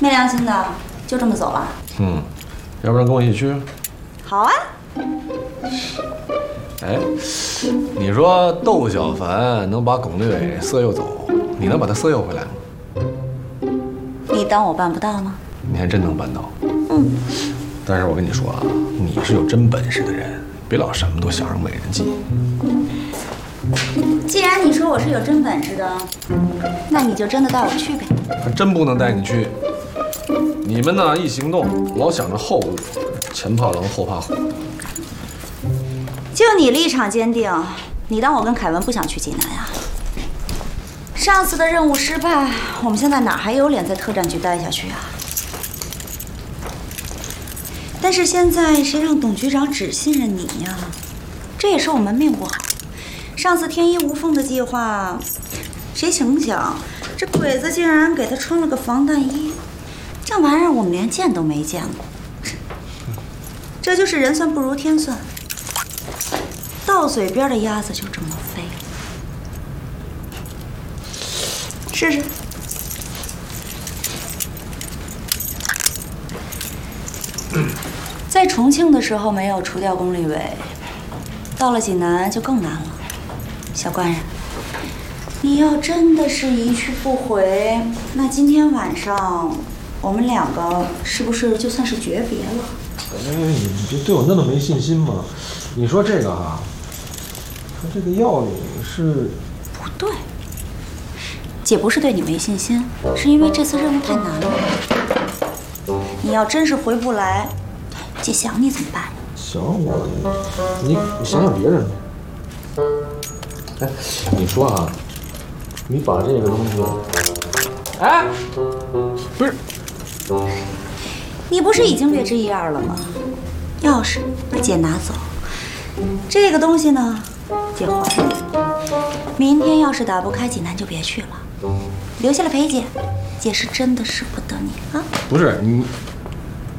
没良心的，就这么走了？ 要不然跟我一起去？ 好啊。 哎，你说窦小凡能把巩立伟色诱走，你能把他色诱回来吗？ 你当我办不到吗？ 你还真能办到。但是我跟你说啊，你是有真本事的人，别老什么都想着美人计。 既然你说我是有真本事的，那你就真的带我去呗。 还真不能带你去。你们呢，一行动老想着后路，前怕狼后怕虎。 就你立场坚定，你当我跟凯文不想去济南呀？上次的任务失败，我们现在哪还有脸在特战局待下去啊？但是现在谁让董局长只信任你呀？这也是我们命不好。上次天衣无缝的计划，谁成想这鬼子竟然给他穿了个防弹衣，这玩意儿我们连见都没见过。这就是人算不如天算，到嘴边的鸭子就这么飞了。试试。在重庆的时候没有除掉龚立伟，到了济南就更难了。小官人，你要真的是一去不回，那今天晚上我们两个是不是就算是诀别了？ 哎，你别对我那么没信心嘛！你说这个哈，说这个药你是不对，姐不是对你没信心，是因为这次任务太难了。你要真是回不来，姐想你怎么办？ 想我，你想想别人。哎，你说啊，你把这个东西，哎，不是， 你不是已经略知一二了吗？钥匙姐拿走，这个东西呢，姐还你。明天要是打不开济南就别去了，留下来陪姐。姐是真的舍不得你啊！ 不是你，